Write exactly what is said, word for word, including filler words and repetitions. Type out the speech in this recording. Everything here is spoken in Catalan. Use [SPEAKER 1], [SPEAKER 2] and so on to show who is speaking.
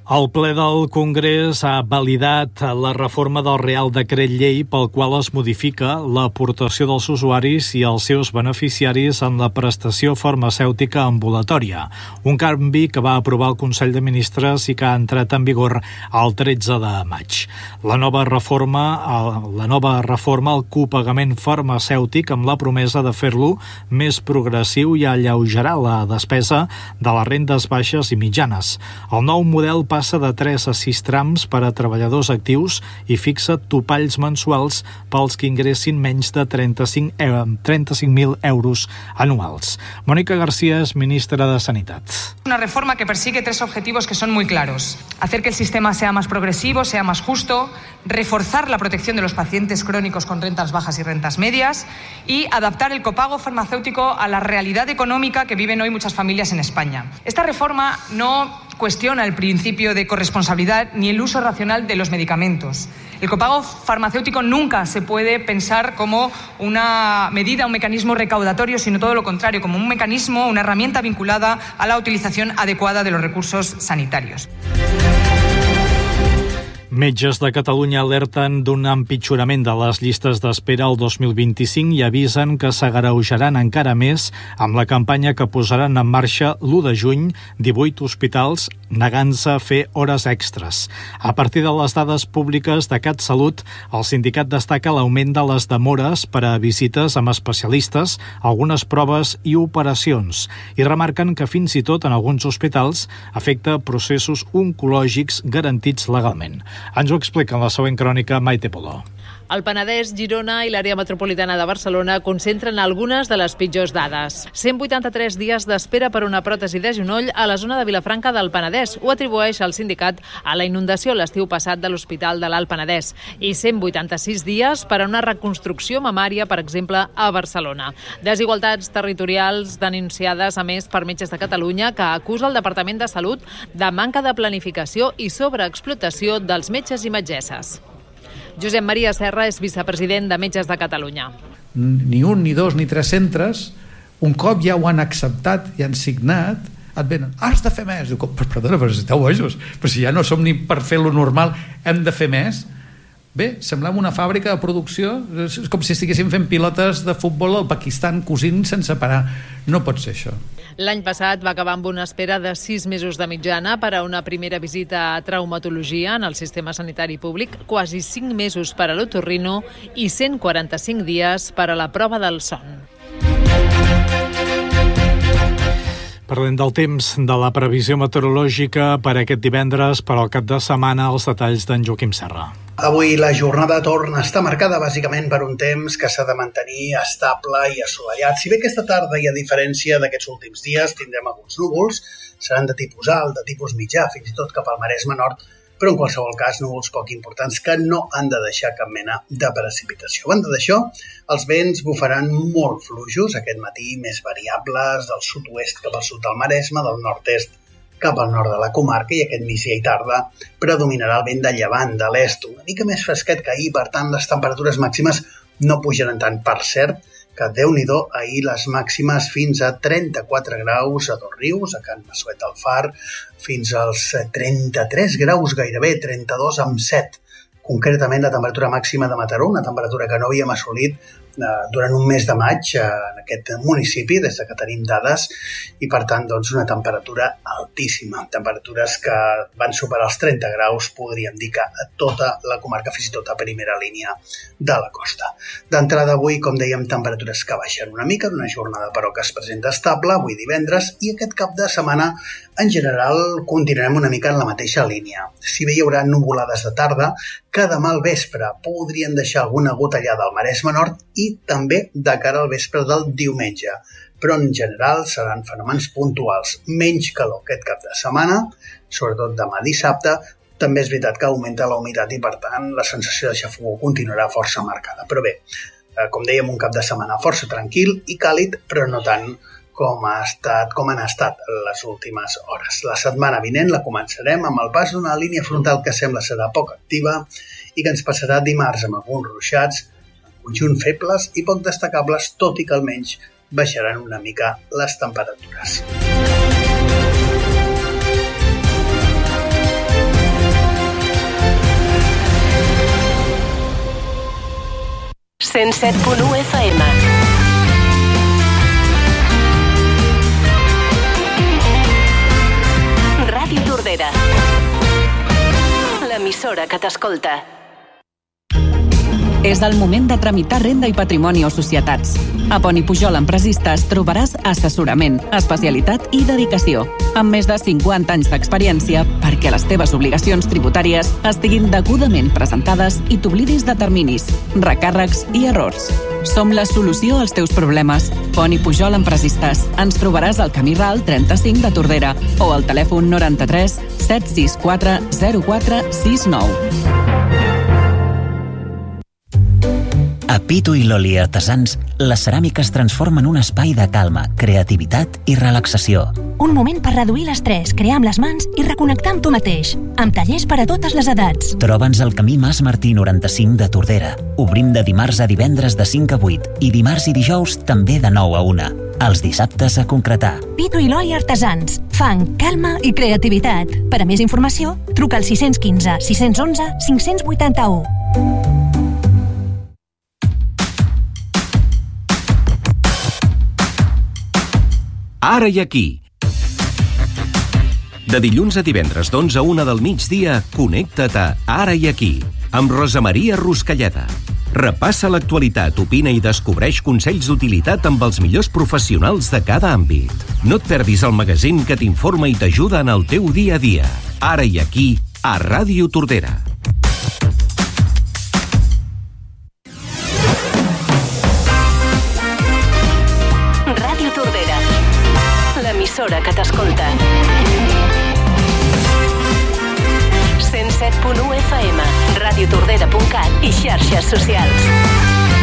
[SPEAKER 1] El ple del Congrés ha validat la reforma del Real Decret Llei pel qual es modifica l'aportació dels usuaris i els seus beneficiaris en la prestació farmacèutica ambulatòria, un canvi que va aprovar el Consell de Ministres i que ha entrat en vigor el tretze de maig. La nova reforma, la nova reforma el copagament farmacèutic amb la promesa de fer-lo més progressiu i alleugerar la despesa de les rendes baixes i mitjanes. El nou model passa passa de tres a sis trams per a treballadors actius i fixa topalls mensuals pels que ingressin menys de trenta-cinc mil euros anuals. Mónica García es ministra de Sanidad.
[SPEAKER 2] Una reforma que persigue tres objetivos que son muy claros. Hacer que el sistema sea más progresivo, sea más justo, reforzar la protección de los pacientes crónicos con rentas bajas y rentas medias y adaptar el copago farmacéutico a la realidad económica que viven hoy muchas familias en España. Esta reforma no cuestiona el principio de corresponsabilidad ni el uso racional de los medicamentos. El copago farmacéutico nunca se puede pensar como una medida, un mecanismo recaudatorio, sino todo lo contrario, como un mecanismo, una herramienta vinculada a la utilización adecuada de los recursos sanitarios.
[SPEAKER 1] Metges de Catalunya alerten d'un empitjorament de les llistes d'espera el dos mil vint-i-cinc i avisen que s'agreujaran encara més amb la campanya que posaran en marxa l'u de juny, divuit hospitals negant-se a fer hores extres. A partir de les dades públiques de CatSalut, el sindicat destaca l'augment de les demores per a visites amb especialistes, algunes proves i operacions, i remarquen que fins i tot en alguns hospitals afecta processos oncològics garantits legalment. Ens ho explica en la següent crònica Maite Polo.
[SPEAKER 3] El Penedès, Girona i l'àrea metropolitana de Barcelona concentren algunes de les pitjors dades. cent vuitanta-tres dies d'espera per una pròtesi de genoll a la zona de Vilafranca del Penedès. Ho atribueix el sindicat a la inundació l'estiu passat de l'Hospital de l'Alt Penedès i cent vuitanta-sis dies per a una reconstrucció mamària, per exemple, a Barcelona. Desigualtats territorials denunciades, a més, per Metges de Catalunya, que acusa el Departament de Salut de manca de planificació i sobreexplotació dels metges i metgesses. Josep Maria Serra és vicepresident de Metges de Catalunya.
[SPEAKER 4] Ni un, ni dos, ni tres centres, un cop ja ho han acceptat i han signat, et venen, has de fer més. Diu, perdona, però si esteu bojos, però si ja no som ni per fer lo normal, hem de fer més. Bé, semblem una fàbrica de producció, és com si estiguéssim fent pilotes de futbol al Pakistan cosint sense parar. No pot ser això.
[SPEAKER 3] L'any passat va acabar amb una espera de sis mesos de mitjana per a una primera visita a traumatologia en el sistema sanitari públic, quasi cinc mesos per a l'otorrino i cent quaranta-cinc dies per a la prova del son.
[SPEAKER 1] Parlem del temps, de la previsió meteorològica per aquest divendres, per al cap de setmana, els detalls d'en Joaquim Serra.
[SPEAKER 5] Avui la jornada torna a estar marcada bàsicament per un temps que s'ha de mantenir estable i assolellat. Si bé aquesta tarda, i a diferència d'aquests últims dies, tindrem alguns núvols, seran de tipus alt, de tipus mitjà, fins i tot cap al Maresme Nord, però en qualsevol cas núvols poc importants que no han de deixar cap mena de precipitació. A banda d'això, els vents bufaran molt fluixos, aquest matí més variables, del sud-oest cap al sud del Maresme, del nord-est cap al nord de la comarca, i aquest migdia i tarda predominarà el vent de llevant, de l'est, una mica més fresquet que ahir, per tant les temperatures màximes no pujaran tant. Per cert, que Déu-n'hi-do, ahir les màximes fins a trenta-quatre graus a Dosrius, a Can Massuet del Far, fins als trenta-tres graus gairebé, trenta-dos amb set. Concretament la temperatura màxima de Mataró, una temperatura que no havíem assolit durant un mes de maig en aquest municipi, des que tenim dades, i per tant doncs, una temperatura altíssima, temperatures que van superar els trenta graus, podríem dir que a tota la comarca, fins i tot a primera línia de la costa. D'entrada avui, com dèiem, temperatures que baixen una mica, una jornada però que es presenta estable, avui divendres, i aquest cap de setmana en general continuarem una mica en la mateixa línia. Si bé hi haurà nuvolades de tarda, que demà al vespre podrien deixar alguna gotellada al Maresme Nord i també de cara al vespre del diumenge. Però en general seran fenòmens puntuals. Menys calor aquest cap de setmana, sobretot demà dissabte. També és veritat que augmenta la humitat i per tant la sensació de xafogor continuarà força marcada. Però bé, com dèiem, un cap de setmana força tranquil i càlid, però no tant com ha estat, com han estat les últimes hores. La setmana vinent la començarem amb el pas d'una línia frontal que sembla serà poc activa i que ens passarà dimarts amb alguns ruixats, en conjunt febles i poc destacables, tot i que almenys baixaran una mica les temperatures.
[SPEAKER 6] cent set punt u F M. Ràdio Tordera, l'emissora que t'escolta.
[SPEAKER 7] És el moment de tramitar renda i patrimoni o societats. A Poni Pujol Empresistes trobaràs assessorament, especialitat i dedicació, amb més de cinquanta anys d'experiència perquè les teves obligacions tributàries estiguin degudament presentades i t'oblidis de terminis, recàrrecs i errors. Som la solució als teus problemes. Poni Pujol Empresistes. Ens trobaràs al Camí Ral trenta-cinc de Tordera o al telèfon noranta-tres set sis quatre zero quatre sis nou.
[SPEAKER 8] A Pitu i l'Oli Artesans, la ceràmica es transforma en un espai de calma, creativitat i relaxació.
[SPEAKER 9] Un moment per reduir l'estrès, crear amb les mans i reconnectar amb tu mateix. Amb tallers per a totes les edats.
[SPEAKER 8] Troba'ns al camí Mas Martí noranta-cinc de Tordera. Obrim de dimarts a divendres de cinc a vuit i dimarts i dijous també de nou a una. Els dissabtes a concretar.
[SPEAKER 9] Pitu i l'Oli Artesans. Fang, calma i creativitat. Per a més informació, truca al sis un cinc, sis un u, cinc vuit u.
[SPEAKER 10] Ara i aquí. De dilluns a divendres d'onze a una del migdia, connecta't a Ara i aquí, amb Rosa Maria Ruscalleda. Repassa l'actualitat, opina i descobreix consells d'utilitat amb els millors professionals de cada àmbit. No et perdis el magazín que t'informa i t'ajuda en el teu dia a dia. Ara i aquí, a Ràdio Tordera.
[SPEAKER 6] Ràdio Tordera, l'emissora que t'escolta. cent set punt u F M, radiotordera punt cat i xarxes socials.